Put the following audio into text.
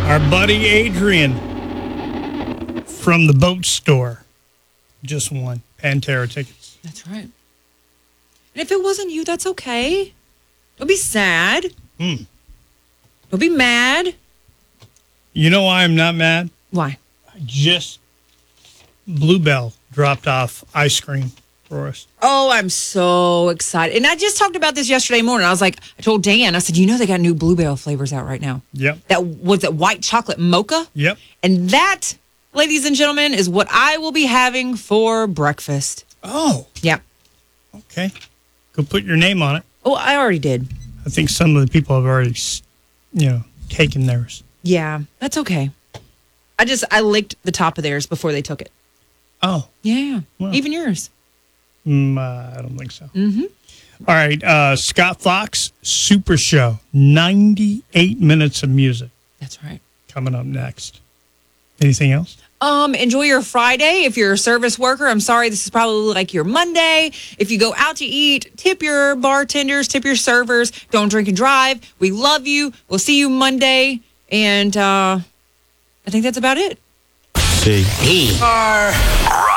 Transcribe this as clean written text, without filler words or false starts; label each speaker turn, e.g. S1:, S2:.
S1: Our buddy Adrian from the boat store just won Pantera tickets.
S2: That's right. And if it wasn't you, that's okay. Don't be sad. Don't be mad.
S1: You know why I'm not mad?
S2: Why?
S1: Bluebell dropped off ice cream for us.
S2: Oh, I'm so excited. And I just talked about this yesterday morning. I was like, I told Dan, I said, you know they got new Bluebell flavors out right now.
S1: Yep.
S2: That was it white chocolate mocha?
S1: Yep.
S2: And that, ladies and gentlemen, is what I will be having for breakfast.
S1: Oh.
S2: Yep.
S1: Okay. Go put your name on it.
S2: Oh, I already did.
S1: I think some of the people have already, taken theirs.
S2: Yeah, that's okay. I licked the top of theirs before they took it.
S1: Oh.
S2: Yeah.
S1: Well.
S2: Even yours.
S1: I don't think so. Mm-hmm. All right. Scott Fox, Super Show. 98 minutes of music.
S2: That's right.
S1: Coming up next. Anything else?
S2: Enjoy your Friday. If you're a service worker, I'm sorry, this is probably like your Monday. If you go out to eat, tip your bartenders, tip your servers. Don't drink and drive. We love you. We'll see you Monday. And I think that's about it.
S3: C-E-R.